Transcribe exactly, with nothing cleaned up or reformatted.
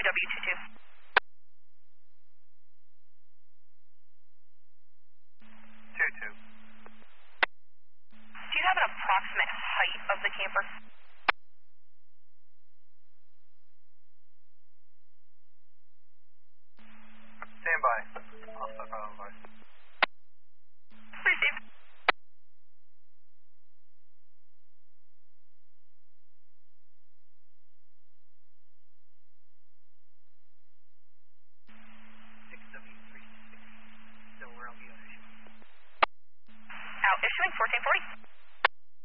W two two. two two. Do you have an approximate height of the camper?